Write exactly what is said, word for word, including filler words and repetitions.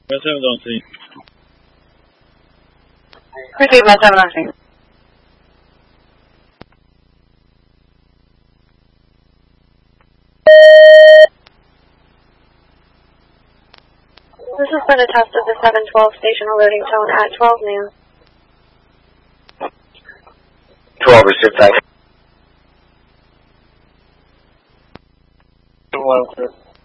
West seven on scene. Repeat, West seven on scene. This has been a test of the seven twelve station alerting tone at twelve noon. twelve, receive, thanks. One,